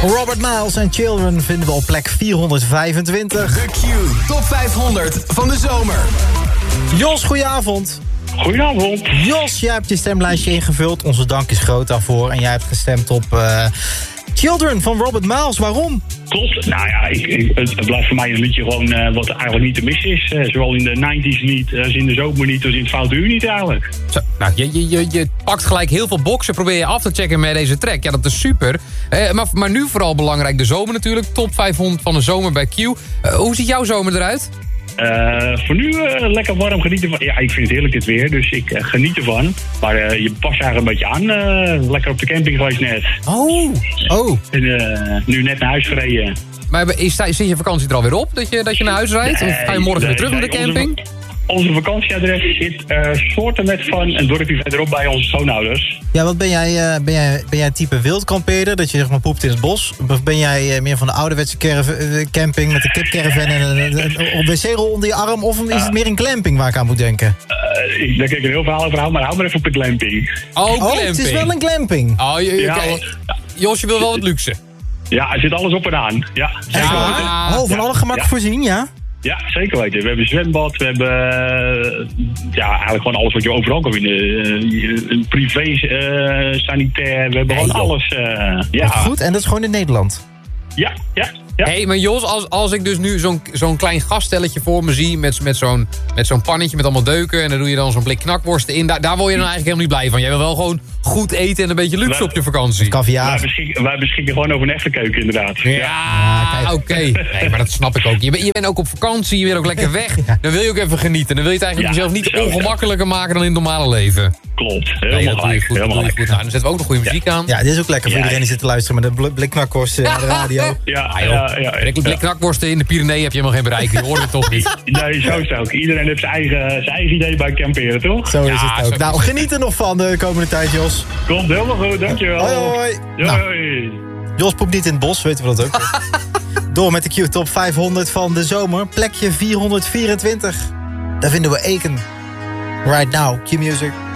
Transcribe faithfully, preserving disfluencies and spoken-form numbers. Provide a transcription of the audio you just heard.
Robert Miles en Children vinden we op plek vierhonderdvijfentwintig. De Q Top vijfhonderd van de zomer. Jos, goedenavond. Goedenavond. Jos, jij hebt je stemlijstje ingevuld. Onze dank is groot daarvoor. En jij hebt gestemd op uh, Children van Robert Miles. Waarom? Klopt. Nou ja, ik, ik, het, het blijft voor mij een liedje gewoon uh, wat eigenlijk niet te missen is. Uh, zowel in de negentig niet, als in de zomer niet, als in het foute uur niet eigenlijk. Zo, nou, je, je, je, je pakt gelijk heel veel boxen, probeer je af te checken met deze track. Ja, dat is super. Uh, maar, maar nu vooral belangrijk de zomer natuurlijk. Top vijfhonderd van de zomer bij Q. Uh, hoe ziet jouw zomer eruit? Uh, voor nu uh, lekker warm genieten van. Ja, ik vind het heerlijk dit weer, dus ik uh, geniet ervan. Maar uh, je past eigenlijk een beetje aan. Uh, lekker op de camping geweest net. Oh, oh. En uh, nu net naar huis gereden. Maar is, zit je vakantie er alweer op, dat je, dat je naar huis rijdt? Nee, of ga je morgen nee, weer terug nee, naar de camping? Onze, onze vakantieadres zit uh, soorten met van een dorpje verderop bij onze schoonouders. Ja, wat ben jij, uh, ben jij, ben jij type wildkampeerder, dat je zeg maar poept in het bos? Of ben jij uh, meer van de ouderwetse carav- camping met de kipcaravan en een, een, een wc-rol onder je arm? Of is het meer een glamping waar ik aan moet denken? Uh, ik denk ik een heel verhaal over hou, maar hou maar even op de glamping. Oh, Oh, glamping. het is wel een glamping. Oh, je, je, Ja, okay. Jos, je wil wel wat luxe. Ja, er zit alles op en aan. Ja, zeker Ja. weten. Oh, van alle gemak Ja. voorzien, ja? Ja, zeker weten. We hebben zwembad, we hebben uh, ja, eigenlijk gewoon alles wat je overal kan vinden. Uh, een privé, uh, sanitair, we hebben Nee, gewoon joh. alles. Uh, ja. Goed, en dat is gewoon in Nederland. ja, ja, ja. Hé, hey, maar Jos, als, als ik dus nu zo'n zo'n klein gasstelletje voor me zie... met, met zo'n met zo'n pannetje met allemaal deuken... en dan doe je dan zo'n blik knakworsten in... Daar, daar word je dan eigenlijk helemaal niet blij van. Jij wil wel gewoon goed eten en een beetje luxe Nee. op je vakantie. Caviar. Wij, beschikken, wij beschikken gewoon over een echte keuken, inderdaad. Ja, kijk. oké. Nee, maar dat snap ik ook. Je bent, je bent ook op vakantie, je bent ook lekker weg. Dan wil je ook even genieten. Dan wil je het eigenlijk Ja, jezelf niet zo, zo. ongemakkelijker maken dan in het normale leven. Klopt, Nee, helemaal dat doe je gelijk. goed, dat Helemaal doe je gelijk. goed. Nou, dan zetten we ook nog goede muziek aan. Ja, dit is ook lekker voor Ja. iedereen die zit te luisteren met een blik knakworst aan de radio. Ja, Ah, joh. ja, ja, Blik, ja. blik knakworsten in de Pyreneeën heb je helemaal geen bereik. Die hoort het toch niet. Nee, zo is het ook. Iedereen heeft zijn eigen, zijn eigen idee bij kamperen, toch? Zo is Ja, het ook. zo Nou, is het. geniet er nog van de komende tijd, Jos. Komt helemaal goed, dankjewel. Hoi, hoi. Doei. Nou, Jos poept niet in het bos, weten we dat ook. Door met de Q Top vijfhonderd van de zomer. Plekje vierhonderdvierentwintig. Daar vinden we Aiken. Right now, Q Music.